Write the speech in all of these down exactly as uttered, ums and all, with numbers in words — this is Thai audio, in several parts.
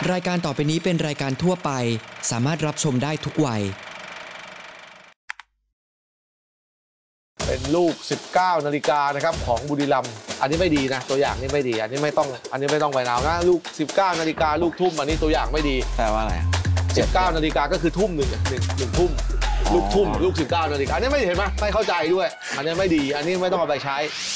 รายการต่อไปนี้เป็นรายการทั่วไปสามารถรับชมได้ทุกวัยเป็นลูกสิบเก้านาฬิกานะครับของบุรีรัมย์อันนี้ไม่ดีนะตัวอย่างนี้ไม่ดีอันนี้ไม่ต้องอันนี้ไม่ต้องไปนาวนะลูกสิบเก้านาฬิกาลูกทุ่มอันนี้ตัวอย่างไม่ดีแปลว่าอะไรสิบเก้านาฬิกาก็คือทุ่มหนึ่งหนึ่งหนึ่งทุ่มลูกทุ่มลูกสิบเก้านาฬิกาอันนี้ไม่เห็นไหมไม่เข้าใจด้วยอันนี้ไม่ดีอันนี้ไม่ต้องเอาไปใช้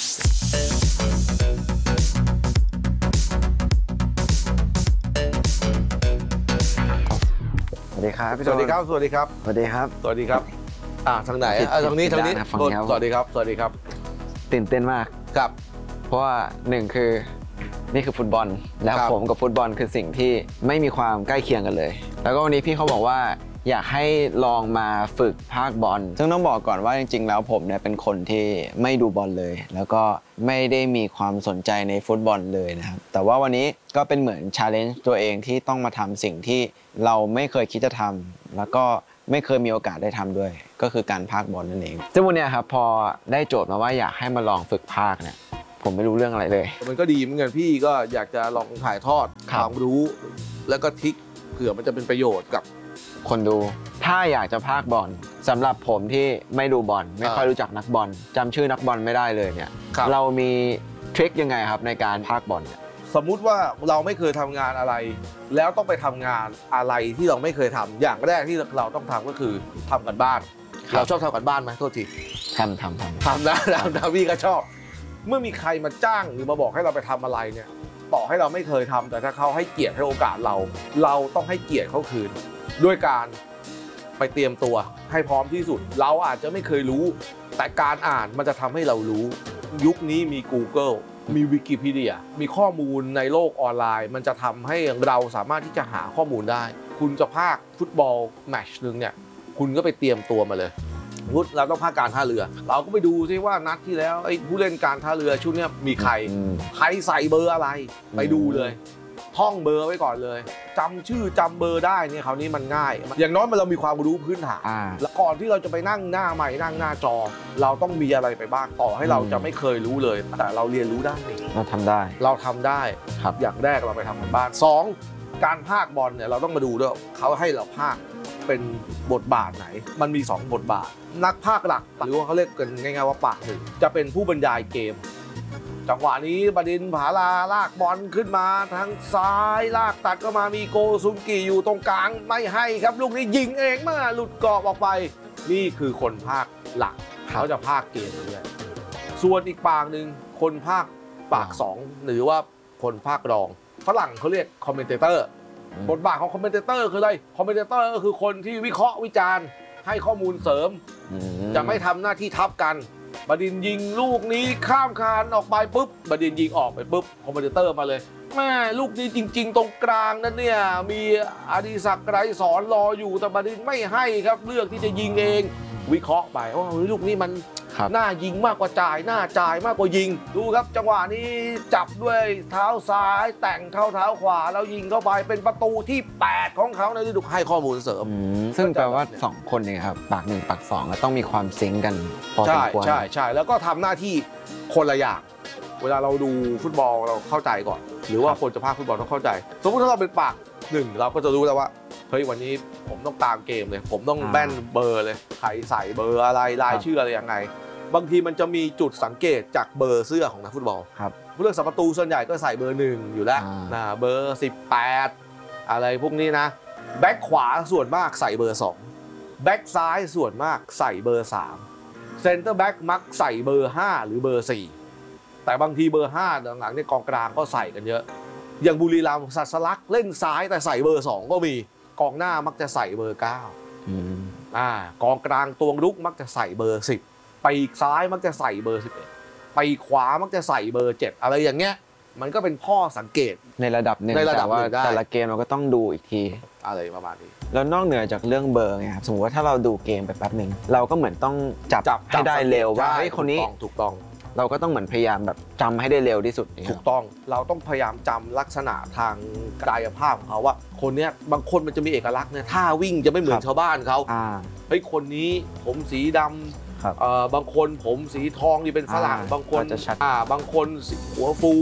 สวัสดีครับสวัสดีครับสวัสดีครับสวัสดีครับสวัสดีครับอ่าทางไหนอ่าทางนี้ทางนี้สวัสดีครับสวัสดีครับตื่นเต้นมากครับเพราะว่าหนึ่งคือนี่คือฟุตบอลแล้วผมกับฟุตบอลคือสิ่งที่ไม่มีความใกล้เคียงกันเลยแล้วก็วันนี้พี่เขาบอกว่าอยากให้ลองมาฝึกภาคบอลซึ่งต้องบอกก่อนว่าจริงๆแล้วผมเนี่ยเป็นคนที่ไม่ดูบอลเลยแล้วก็ไม่ได้มีความสนใจในฟุตบอลเลยนะครับแต่ว่าวันนี้ก็เป็นเหมือน challenge ตัวเองที่ต้องมาทำสิ่งที่เราไม่เคยคิดจะทำแล้วก็ไม่เคยมีโอกาสได้ทำด้วยก็คือการพากย์บอลนั่นเองซึ่งวันนี้ครับพอได้โจทย์มาว่าอยากให้มาลองฝึกพากย์เนี่ยผมไม่รู้เรื่องอะไรเลยมันก็ดีเหมือนกันพี่ก็อยากจะลองถ่ายทอดความรู้แล้วก็ทิกเผื่อมันจะเป็นประโยชน์กับคนดูถ้าอยากจะพากย์บอลสำหรับผมที่ไม่ดูบอลไม่ค่อยรู้จักนักบอลจำชื่อนักบอลไม่ได้เลยเนี่ยเรามีทริคยังไงครับในการพากย์บอลเนี่ยสมมุติว่าเราไม่เคยทำงานอะไรแล้วต้องไปทำงานอะไรที่เราไม่เคยทำอย่างแรกที่เราต้องทำก็คือทำกันบ้านเราชอบทำกันบ้านไหมโทษทีทำทำทำทำนะทำนะพี่ก็ชอบเมื่อมีใครมาจ้างหรือมาบอกให้เราไปทำอะไรเนี่ยต่อให้เราไม่เคยทำแต่ถ้าเขาให้เกียรติให้โอกาสเราเราต้องให้เกียรติเขาคืนด้วยการไปเตรียมตัวให้พร้อมที่สุดเราอาจจะไม่เคยรู้แต่การอ่านมันจะทำให้เรารู้ยุคนี้มี Google มี Wikipedia มีข้อมูลในโลกออนไลน์มันจะทำให้เราสามารถที่จะหาข้อมูลได้คุณจะพากย์ฟุตบอลแมตช์นึงเนี่ยคุณก็ไปเตรียมตัวมาเลยพุทเราต้องพากย์การท่าเรือเราก็ไปดูซิว่านัดที่แล้วไอ้ผู้เล่นการท่าเรือชุดนี้มีใครใครใส่เบอร์อะไรไปดูเลยท่องเบอร์ไว้ก่อนเลยจำชื่อจำเบอร์ได้เนี่ยคราวนี้มันง่ายอย่างน้อยมันเรามีความรู้พื้นฐานแล้วก่อนที่เราจะไปนั่งหน้าใหม่นั่งหน้าจอเราต้องมีอะไรไปบ้างต่อให้เราจะไม่เคยรู้เลยแต่เราเรียนรู้ได้เราทำได้เราทำได้ครับอย่างแรกเราไปทำกันบ้านสองการพากย์บอลเนี่ยเราต้องมาดูด้วยเขาให้เราพากย์เป็นบทบาทไหนมันมีสองบทบาทนักพากย์หลักหรือว่าเขาเรียกกันง่ายๆว่าปากหนึ่งจะเป็นผู้บรรยายเกมจังหวะนี้บดินผาลาลากบอลขึ้นมาทางซ้ายลากตัดก็มามีโกซุงกิอยู่ตรงกลางไม่ให้ครับลูกนี้ยิงเองมาหลุดกรอบออกไปนี่คือคนพากย์หลักเขาจะพากย์เกมเลยส่วนอีกปากหนึ่งคนพากย์ปากสองหรือว่าคนพากย์รองฝรั่งเขาเรียกคอมเมนเตอร์บทบาทของคอมเมนเตอร์คืออะไรคอมเมนเตอร์ก็คือคนที่วิเคราะห์วิจารณ์ให้ข้อมูลเสริมจะไม่ทำหน้าที่ทับกันบดินยิงลูกนี้ข้ามคานออกไปปุ๊บบดินยิงออกไปปุ๊บคอมเมนเตอร์มาเลยแม่ลูกนี้จริงๆตรงกลางนั่นเนี่ยมีอดิศักดิ์ไกรสอนรออยู่แต่บดินไม่ให้ครับเลือกที่จะยิงเองวิเคราะห์ไปว่าลูกนี้มันหน้ายิงมากกว่าจ่ายหน้าจ่ายมากกว่ายิงดูครับจังหวะนี้จับด้วยเท้าซ้ายแต่งเข้าเท้าขวาแล้วยิงเข้าไปเป็นประตูที่แปดของเขาในฤดูกาลให้ข้อมูลเสริมซึ่งแปลว่าสองคนเนี่ยครับปากหนึ่งปากสองต้องมีความซิงกันพอสมควรใช่ใช่แล้วก็ทำหน้าที่คนละอย่างเวลาเราดูฟุตบอลเราเข้าใจก่อนหรือว่าคนจะพากย์ฟุตบอลต้องเข้าใจสมมติถ้าเราเป็นปากหนึ่งเราก็จะรู้แล้วว่าเฮ้ยวันนี้ผมต้องตามเกมเลยผมต้องแม่นเบอร์เลยใครใส่เบอร์อะไรรายชื่ออะไรยังไงบางทีมันจะมีจุดสังเกตจากเบอร์เสื้อของนักฟุตบอลครับผู้เล่นประตูส่วนใหญ่ก็ใส่เบอร์หนึ่งอยู่แล้วนะเบอร์สิบแปดอะไรพวกนี้นะแบ็คขวาส่วนมากใส่เบอร์สองแบ็คซ้ายส่วนมากใส่เบอร์สามเซนเตอร์แบ็คมักใส่เบอร์ห้าหรือเบอร์สี่แต่บางทีเบอร์ห้าหลังๆเนี่ยกองกลางก็ใส่กันเยอะอย่างบุรีรัมย์สัสลักเล่นซ้ายแต่ใส่เบอร์สองก็มีกองหน้ามักจะใส่เบอร์เก้าอ่ากองกลางตัวรุกมักจะใส่เบอร์สิบปีกซ้ายมักจะใส่เบอร์สิบเอ็ดปีกขวามักจะใส่เบอร์เจ็ดอะไรอย่างเงี้ยมันก็เป็นข้อสังเกตในระดับหนึ่งแต่ว่าแต่ละเกมเราก็ต้องดูอีกทีอะไรประมาณนี้แล้วนอกเหนือจากเรื่องเบอร์ไงครับสมมติว่าถ้าเราดูเกมไปแป๊บหนึ่งเราก็เหมือนต้องจับให้ได้เร็วว่าไอ้คนนี้ถูกต้องเราก็ต้องเหมือนพยายามแบบจำให้ได้เร็วที่สุดถูกต้องเราต้องพยายามจำลักษณะทางกายภาพของเขาว่าคนเนี้ยบางคนมันจะมีเอกลักษณ์เนี่ยท่าวิ่งจะไม่เหมือนชาวบ้านเขาเฮ้ยคนนี้ผมสีดำบางคนผมสีทองนี่เป็นฝรั่งบางคนจะชัดบางคนหัวฟู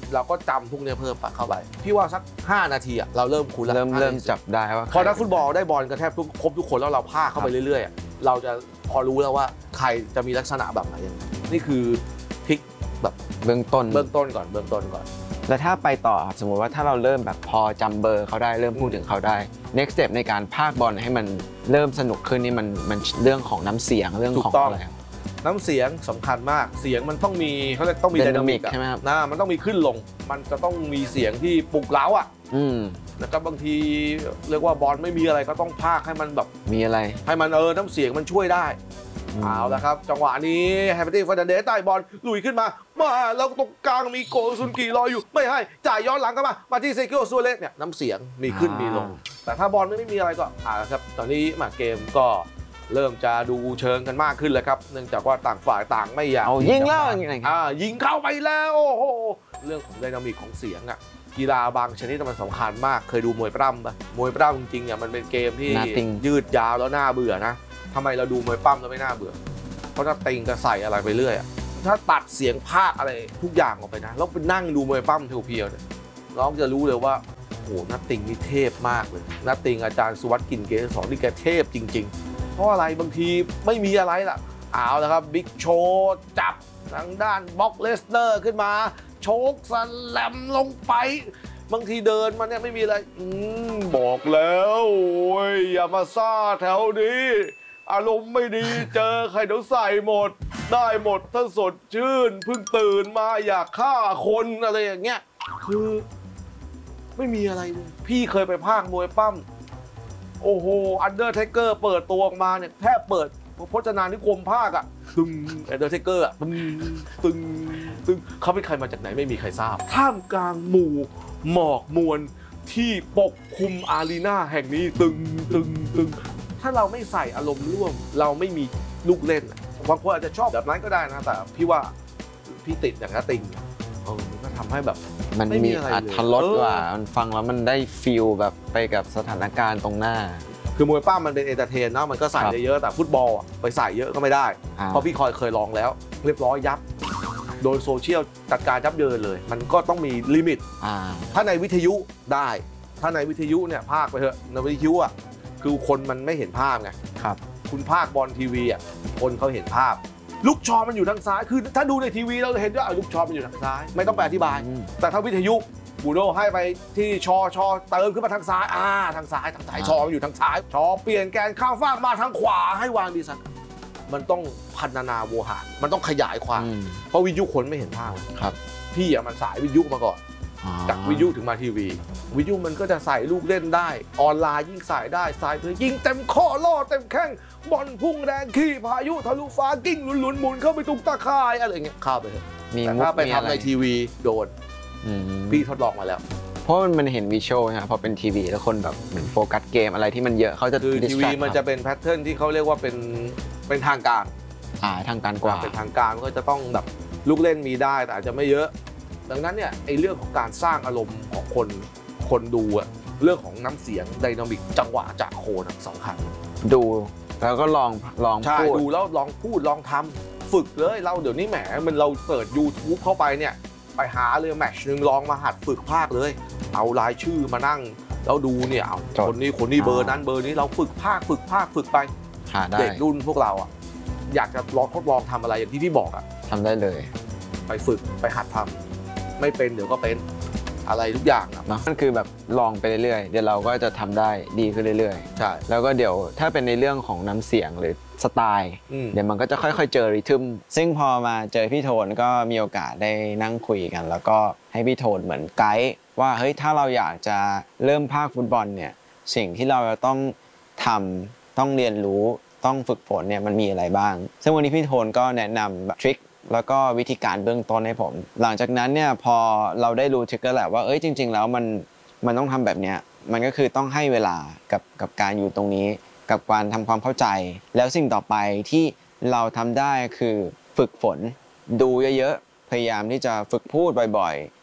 เราก็จำพวกนี้เพิ่มเข้าไปพี่ว่าสักห้านาทีอะเราเริ่มคุ้นแล้วเริ่มเริ่มจับได้ว่าพอนักฟุตบอลได้บอลกันแทบทุกครบทุกคนแล้วเราพากเข้าไปเรื่อยๆเราจะพอรู้แล้วว่าใครจะมีลักษณะแบบไหนอย่างนี่คือพลิกแบบเบื้องต้นเบื้องต้นก่อนเบื้องต้นก่อนแล้วถ้าไปต่อสมมติว่าถ้าเราเริ่มแบบพอจำเบอร์เขาได้เริ่มพูดถึงเขาได้ next step ในการพากบอลให้มันเริ่มสนุกขึ้นนี่มันมันเรื่องของน้ำเสียงเรื่องของอะไรน้ำเสียงสำคัญมากเสียงมันต้องมีเขาเรียกต้องมีไดนามิกใช่ไหมครับนะมันต้องมีขึ้นลงมันจะต้องมีเสียงที่ปลุกเร้าอ่ะนะครับบางทีเรียกว่าบอลไม่มีอะไรก็ต้องพากให้มันแบบมีอะไรให้มันเออน้ำเสียงมันช่วยได้เอาละครับจังหวะนี้แฮมเบอร์ตี้ฟาร์นันเดสได้บอลลุยขึ้นมามาแล้วตรงกลางมีโกซุนกีรออยู่ไม่ให้จ่ายย้อนหลังกันมามาที่เซกิโอซัวเรสเนี่ยน้ำเสียงมีขึ้นมีลงแต่ถ้าบอลไม่มีอะไรก็อ่าครับตอนนี้มาเกมก็เริ่มจะดูเชิงกันมากขึ้นแล้วครับเนื่องจากว่าต่างฝ่ายต่างไม่อยากเอายิงแล้วอ่ายิงเข้าไปแล้วโอ้โหเรื่องของไดนามิกของเสียงอ่ะกีฬาบางชนิดมันสำคัญมากเคยดูมวยปล้ำปะมวยปล้ำจริงๆเนี่ยมันเป็นเกมที่ยืดยาวแล้วน่าเบื่อนะทำไมเราดูมวยปล้ำแล้วไม่น่าเบื่อเพราะถ้าติงจะใส่อะไรไปเรื่อยถ้าตัดเสียงภาคอะไรทุกอย่างออกไปนะแล้วไปนั่งดูมวยปล้ำเพียวๆเนี่ยน้องจะรู้เลยว่าโอ้นัตติงนี่เทพมากเลยนัตติงอาจารย์สุวัสดิ์กลิ่นเกษรนี่แกเทพจริงๆเพราะอะไรบางทีไม่มีอะไรล่ะเอาแล้วครับบิ๊กโชว์จับทางด้านบ็อกเลสเตอร์ขึ้นมาโชกสแลมลงไปบางทีเดินมาเนี่ยไม่มีอะไรอืมบอกแล้วโอ้ยอย่ามาซ่าแถวนี้อารมณ์ไม่ดีเจอใครเดี๋ยวใส่หมดได้หมดถ้าสดชื่นเพิ่งตื่นมาอยากฆ่าคนอะไรอย่างเงี้ยคือไม่มีอะไรเลยพี่เคยไปพากมวยปั้มโอ้โหอันเดอร์เทเกอร์เปิดตัวออกมาเนี่ยแทบเปิดพจนานุกรมภาคอะตึงอันเดอร์เทเกอร์อะตึงตึงตึงเขาเป็นใครมาจากไหนไม่มีใครทราบท่ามกลางหมู่หมอกมวลที่ปกคลุมอารีนาแห่งนี้ตึงตึงตึงถ้าเราไม่ใส่อารมณ์ร่วมเราไม่มีลูกเล่นบางคนอาจจะชอบแบบนั้นก็ได้นะแต่พี่ว่าพี่ติดอย่างนั้นติงเออก็ทำให้แบบมันมีอรรถรสกว่ามันฟังแล้วมันได้ฟีลแบบไปกับสถานการณ์ตรงหน้าคือมวยป้ามันเป็นเอนเตอร์เทนเนาะมันก็ใส่ได้เยอะแต่ฟุตบอลไปใส่เยอะก็ไม่ได้เพราะพี่คอยเคยลองแล้วเรียบร้อยยับโดยโซเชียลจัดการยับเยินเลยมันก็ต้องมีลิมิตถ้าในวิทยุได้ถ้าในวิทยุเนี่ยภาคไปเถอะในวิทยุอ่ะคือคนมันไม่เห็นภาพไงครับคุณภาคบอลทีวีอ่ะคนเขาเห็นภาพลูกชอมันอยู่ทางซ้ายคือถ้าดูในทีวีเราเห็นว่าลูกชอมันอยู่ทางซ้ายไม่ต้องไปอธิบายแต่ถ้าวิทยุบูโดให้ไปที่ชอชอเติมขึ้นมาทางซ้ายอ่าทางซ้ายทางซ้ายชอมันอยู่ทางซ้ายชอเปลี่ยนแกนข้างฟากมาทางขวาให้วางดีสักมันต้องพันนาโวหารมันต้องขยายความเพราะวิทยุคนไม่เห็นภาพครับพี่อ่ะมันสายวิทยุมาก่อนจากวิทยุถึงมาทีวีวิทยุมันก็จะใส่ลูกเล่นได้ออนไลน์ยิ่งใส่ได้ใส่เพื่อยิงเต็มข้อล่อเต็มแข้งบอลพุ่งแรงขี้พายุทะลุฟ้ากิ้งหลุนๆหมุนเข้าไปตรงตาข่ายอะไรเงี้ยเข้าไปเถอะแต่ถ้าไปทำในทีวีโดนพี่ทดลองมาแล้วเพราะมันเห็นวิชวลนะพอเป็นทีวีแล้วคนแบบเหมือนโฟกัสเกมอะไรที่มันเยอะเขาจะคือทีวีมันจะเป็นแพทเทิร์นที่เขาเรียกว่าเป็นเป็นทางการอ่าทางการกว่าเป็นทางการก็จะต้องแบบลูกเล่นมีได้แต่อาจจะไม่เยอะดังนั้นเนี่ยไอ้เรื่องของการสร้างอารมณ์ของคนคนดูอะเรื่องของน้ำเสียงไดนามิกจังหวะจากโคนสำคัญดูแล้วก็ลองลองพูดดูแล้วลองพูดลองทำฝึกเลยเราเดี๋ยวนี้แหมมันเราเปิด YouTube เข้าไปเนี่ยไปหาเลยแมตช์นึงลองมาหัดฝึกภาคเลยเอารายชื่อมานั่งแล้วดูเนี่ยเอาคนนี้คนนี้เบอร์นั้นเบอร์นี้เราฝึกภาคฝึกภาคฝึกไปเด็กรุ่นพวกเราอะอยากจะลองทดลองทำอะไรอย่างที่พี่บอกอะทำได้เลยไปฝึกไปหัดทำไม่เป็นเดี๋ยวก็เป็นอะไรทุกอย่างนะนั่นคือแบบลองไปเรื่อยๆเดี๋ยวเราก็จะทำได้ดีขึ้นเรื่อยๆใช่แล้วก็เดี๋ยวถ้าเป็นในเรื่องของน้ำเสียงหรือสไตล์เดี๋ยวมันก็จะค่อยๆเจอริทึมซึ่งพอมาเจอพี่โทนก็มีโอกาสได้นั่งคุยกันแล้วก็ให้พี่โทนเหมือนไกด์ว่าเฮ้ยถ้าเราอยากจะเริ่มพากย์ฟุตบอลเนี่ยสิ่งที่เราจะต้องทำต้องเรียนรู้ต้องฝึกฝนเนี่ยมันมีอะไรบ้างซึ่งวันนี้พี่โทนก็แนะนำแบบทริคแล้วก็วิธีการเบื้องต้นให้ผมหลังจากนั้นเนี่ยพอเราได้รู้ทริคก็แหละว่าเอ้ยจริงๆแล้วมันมันต้องทำแบบเนี้ยมันก็คือต้องให้เวลากับกับการอยู่ตรงนี้กับการทำความเข้าใจแล้วสิ่งต่อไปที่เราทำได้คือฝึกฝนดูเยอะๆพยายามที่จะฝึกพูดบ่อยๆ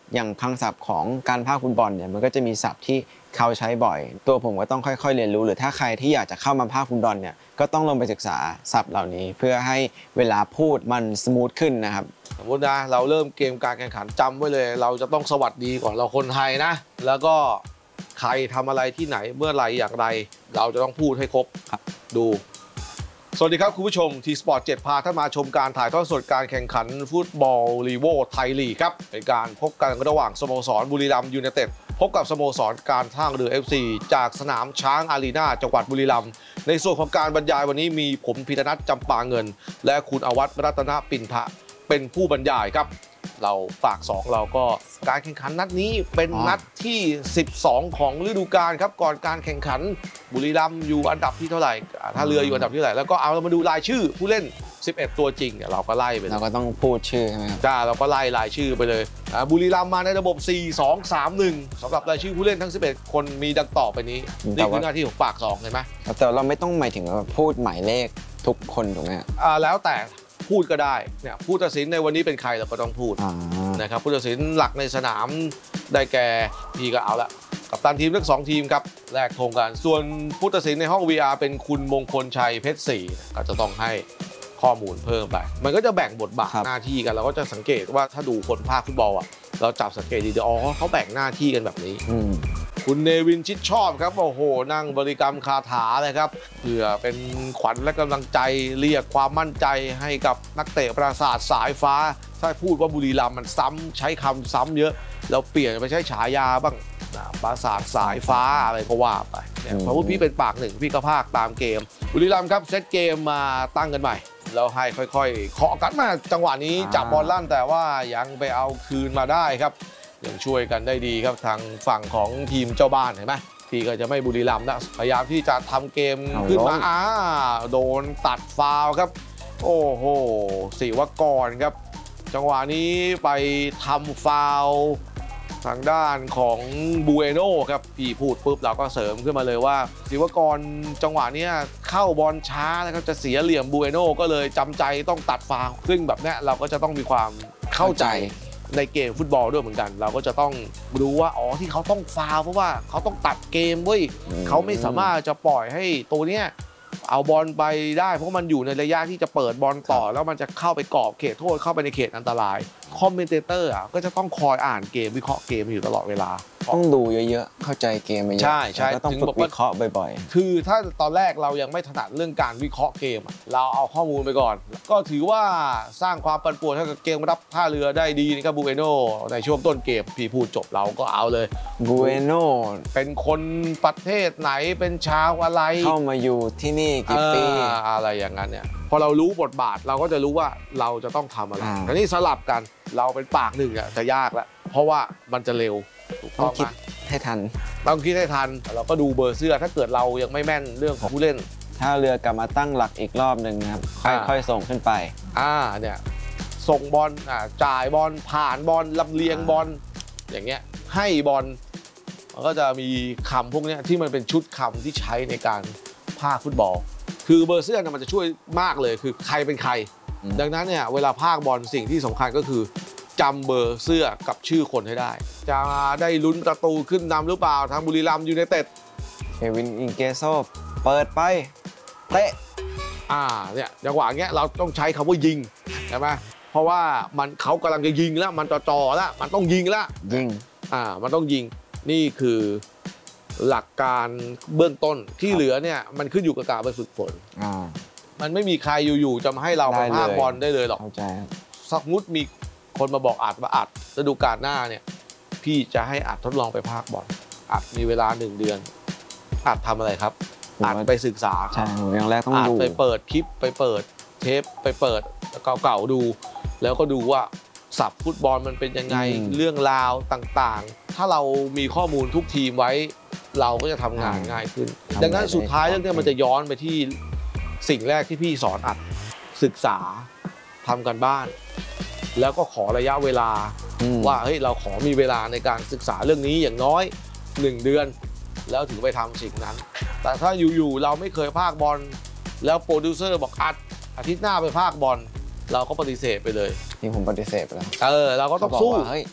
อย่างคำศัพท์ของการพากย์ฟุตบอลเนี่ยมันก็จะมีศัพท์ที่เขาใช้บ่อย ตัวผมก็ต้องค่อยๆเรียนรู้หรือถ้าใครที่อยากจะเข้ามาพากย์ฟุตบอลเนี่ยก็ต้องลงไปศึกษาศัพท์เหล่านี้เพื่อให้เวลาพูดมันสมูทขึ้นนะครับสมมตินะเราเริ่มเกมการแข่งขันจำไว้เลยเราจะต้องสวัสดีก่อนเราคนไทยนะแล้วก็ใครทำอะไรที่ไหนเมื่อไรอย่างไรเราจะต้องพูดให้ครบดูสวัสดีครับคุณผู้ชมทีสปอร์ตเจ็ดพาท่านมาชมการถ่ายทอดสดการแข่งขันฟุตบอลลีโวไทยลีกครับเป็นการพบกันระหว่างสโมสรบุรีรัมย์ยูไนเต็ดพบกับสโมสรการท่าเรือ เอฟ ซี จากสนามช้างอารีนาจังหวัดบุรีรัมย์ในส่วนของการบรรยายวันนี้มีผมพีรนัทจำปาเงินและคุณอวัฒน์รัตนปิ่นทะเป็นผู้บรรยายครับเราฝากสองเราก็การแข่งขันนัดนี้เป็นนัดที่สิบสองของฤดูกาลครับก่อนการแข่งขันบุรีรัมย์อยู่อันดับที่เท่าไหร่ท่าเรืออยู่อันดับที่เท่าไหร่แล้วก็เอาเรามาดูรายชื่อผู้เล่นสิบเอ็ดตัวจริงเนี่ยเราก็ไล่ไปเราก็ต้องพูดชื่อใช่ไหมครับจ้าเราก็ไล่รายชื่อไปเลยบุรีรัมย์มาในระบบ สี่ สอง สาม หนึ่ง สำหรับรายชื่อผู้เล่นทั้งสิบเอ็ดคนมีดังต่อไปนี้นี่คือหน้าที่ของฝากสองเห็นไหมแต่เราไม่ต้องหมายถึงว่าพูดหมายเลขทุกคนถูกไหมอ่าแล้วแต่พูดก็ได้เนี่ยผู้ตัดสินในวันนี้เป็นใครเราก็ต้องพูดนะครับผู้ตัดสินหลักในสนามได้แก่พี่ก็เอาละกัปตันทีมทั้งสองทีมครับแลกธงกันส่วนผู้ตัดสินในห้อง วี อาร์ เป็นคุณมงคลชัยเพชรศรีก็จะต้องให้ข้อมูลเพิ่มไปมันก็จะแบ่งบทบาทหน้าที่กันเราก็จะสังเกตว่าถ้าดูคนภาคฟุตบอลอ่ะเราจับสังเกตดีๆอ๋อเขาแบ่งหน้าที่กันแบบนี้คุณเนวินชิดชอบครับโอ้โหนั่งบริกรรมคาถาเลยครับเพื่อเป็นขวัญและกำลังใจเรียกความมั่นใจให้กับนักเตะปราสาทสายฟ้าถ้าพูดว่าบุรีรัมย์มันซ้ำใช้คำซ้ำเยอะเราเปลี่ยนไปใช้ฉายาบ้างปราสาทสายฟ้าอะไรก็ว่าไปเนี่ยเพราะว่าพี่เป็นปากหนึ่งพี่ก็พากตามเกมบุรีรัมย์ครับเซตเกมมาตั้งกันใหม่แล้วให้ค่อยๆเคาะกันมาจังหวะนี้จับบอลลั่นแต่ว่ายังไปเอาคืนมาได้ครับยังช่วยกันได้ดีครับทางฝั่งของทีมเจ้าบ้านเห็นไหมพี่ก็จะไม่บุรีรัมย์นะพยายามที่จะทำเกมขึ้นมาอ้าโดนตัดฟาวครับโอ้โหศิวกรครับจังหวะนี้ไปทำฟาวทางด้านของบูเอโน่ครับพี่พูดปุ๊บเราก็เสริมขึ้นมาเลยว่าศิวกรจังหวะนี้เข้าบอลช้านะครับจะเสียเหลี่ยมบูเอโน่ก็เลยจำใจต้องตัดฟาวซึ่งแบบนี้เราก็จะต้องมีความเข้าใจในเกมฟุตบอลด้วยเหมือนกันเราก็จะต้องรู้ว่าอ๋อที่เขาต้องฟาวเพราะว่าเขาต้องตัดเกมเว้ยเขาไม่สามารถจะปล่อยให้ตัวเนี้ยเอาบอลไปได้เพราะมันอยู่ในระยะที่จะเปิดบอลต่อแล้วมันจะเข้าไปกรอบเขตโทษเข้าไปในเขตอันตรายคอมเมนเตเตอร์อ่ะก็จะต้องคอยอ่านเกมวิเคราะห์เกมอยู่ตลอดเวลาต้องดูเยอะๆเข้าใจเกมเยอะใช่ใช่ก็ต้องฝึกวิเคราะห์บ่อยๆคือถ้าตอนแรกเรายังไม่ถนัดเรื่องการวิเคราะห์เกมเราเอาข้อมูลไปก่อนก็ถือว่าสร้างความปั่นป่วนให้กับเกมรับท่าเรือได้ดีนะครับบูเอโน่ในช่วงต้นเกมพี่พูดจบเราก็เอาเลยบูเอโน่เป็นคนประเทศไหนเป็นชาวอะไรเข้ามาอยู่ที่นี่กี่ปีอะไรอย่างนั้นเนี่ยพอเรารู้บทบาทเราก็จะรู้ว่าเราจะต้องทำอะไรแต่นี่สลับกันเราเป็นปากหนึ่งอ่ะจะยากแล้วเพราะว่ามันจะเร็วต้องคิดให้ทันต้องคิดให้ทันเราก็ดูเบอร์เสื้อถ้าเกิดเรายังไม่แม่นเรื่องของผู้เล่นถ้าเรือกลับมาตั้งหลักอีกรอบหนึ่งนะครับค่อยๆส่งขึ้นไปอ่าเนี่ยส่งบอลอ่าจ่ายบอลผ่านบอลลำเลียงบอลอย่างเงี้ยให้บอลมันก็จะมีคำพวกนี้ที่มันเป็นชุดคำที่ใช้ในการพากย์ฟุตบอลคือเบอร์เสื้อเนี่ยมันจะช่วยมากเลยคือใครเป็นใครดังนั้นเนี่ยเวลาพากย์บอลสิ่งที่สำคัญก็คือจำเบอร์เสื้อกับชื่อคนให้ได้จะได้ลุ้นประตูขึ้นนำหรือเปล่าทางบุรีรัมย์ยูไนเต็ดเควินอิงเกโซเปิดไปเตะอ่าเนี่ยจังหวะเงี้ยเราต้องใช้คำว่ายิงใช่ไหมเพราะว่ามันเขากำลังจะยิงแล้วมันจ่อๆแล้วมันต้องยิงแล้วยิงอ่ามันต้องยิงนี่คือหลักการเบื้องต้นที่เหลือเนี่ยมันขึ้นอยู่กับการไปฝึกฝนอ่ามันไม่มีใครอยู่ๆจะมาให้เราไปพากย์บอลได้เลยหรอกเข้าใจสมมุติมีคนมาบอกอัดมาอัดฤดูกาลหน้าเนี่ยพี่จะให้อัดทดลองไปพากย์บอลอัดมีเวลาหนึ่งเดือนอัดทำอะไรครับอัดไปศึกษาใช่อย่างแรกต้องดูอัดไปเปิดคลิปไปเปิดเทปไปเปิดเก่าๆดูแล้วก็ดูว่าศัพท์ฟุตบอลมันเป็นยังไงเรื่องราวต่างๆถ้าเรามีข้อมูลทุกทีมไว้เราก็จะทำงานง่ายขึ้นดังนั้นสุดท้ายเรื่องนี้มันจะย้อนไปที่สิ่งแรกที่พี่สอนอัดศึกษาทำกันบ้านแล้วก็ขอระยะเวลาว่าเฮ้ยเราขอมีเวลาในการศึกษาเรื่องนี้อย่างน้อยหนึ่งเดือนแล้วถึงไปทำสิ่งนั้นแต่ถ้าอยู่ๆเราไม่เคยพากย์บอลแล้วโปรดิวเซอร์บอกอัดอาทิตย์หน้าไปพากย์บอลเราก็ปฏิเสธไปเลยที่ผมปฏิเสธไปแล้วเออเราก็ต้องสู้เฮ้ย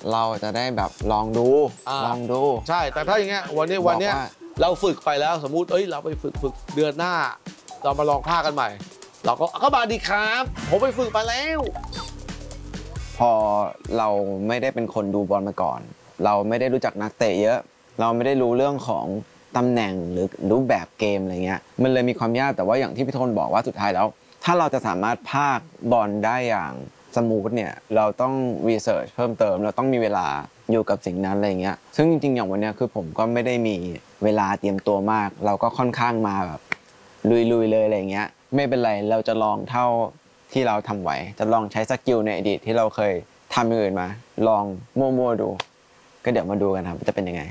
เราจะได้แบบลองดูอ่าลองดูใช่แต่ถ้าอย่างเงี้ยวันนี้วันเนี้ยบอกว่าเราฝึกไปแล้วสมมุติเอ้ยเราไปฝึกฝึกเดือนหน้า เรามาลองภาคกันใหม่ เราก็ก็มาดีครับ ผมไปฝึกมาแล้วพอเราไม่ได้เป็นคนดูบอลมาก่อน เราไม่ได้รู้จักนักเตะเยอะ เราไม่ได้รู้เรื่องของตำแหน่งหรือรูปแบบเกมอะไรเงี้ยมันเลยมีความยากแต่ว่าอย่างที่พี่โทนบอกว่าสุดท้ายแล้ว ถ้าเราจะสามารถพากบอลได้อย่างสมูทเนี่ยเราต้องรีเสิร์ชเพิ่มเติมเราต้องมีเวลาอยู่กับสิ่งนั้นอะไรเงี้ยซึ่งจริงๆอย่างวันเนี้ยคือผมก็ไม่ได้มีเวลาเตรียมตัวมาก เราก็ค่อนข้างมาแบบลุยๆเลยอะไรเงี้ยไม่เป็นไรเราจะลองเท่าที่เราทำไหวจะลองใช้สกิลในอดีตที่เราเคยทำอย่างอื่นมาลองมั่วๆดูก็เดี๋ยวมาดูกันครับจะเป็นยังไง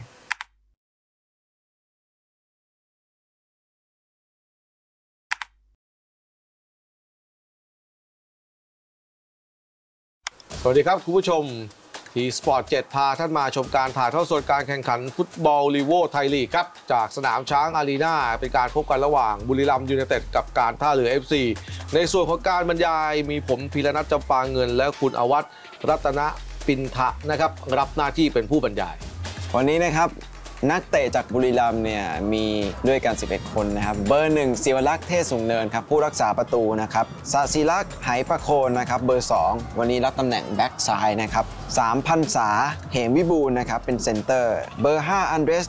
สวัสดีครับคุณผู้ชมทีสปอร์ตเจ็ดพาท่านมาชมการถ่ายทอดสดการแข่งขันฟุตบอลลีโวไทยลีกครับจากสนามช้างอารีนาเป็นการพบกันระหว่างบุรีรัมย์ยูไนเต็ดกับการท่าเรือ เอฟ ซี ในส่วนของการบรรยายมีผมพีรนัทจำปาเงินและคุณอวัฒน์รัตนปินทะนะครับรับหน้าที่เป็นผู้บรรยายวันนี้นะครับนักเตะจากบุรีรัมย์เนี่ยมีด้วยกันสิบเอ็ดคนนะครับเบอร์หนึ่งศิวลักษณ์เทศสูงเนินครับผู้รักษาประตูนะครับสศิลักษณ์ไหประโคนนะครับเบอร์สองวันนี้รับตำแหน่งแบ็กซ้ายนะครับสามพันษาเหมวิบูลย์นะครับเป็นเซนเตอร์เบอร์ห้าอันเดรส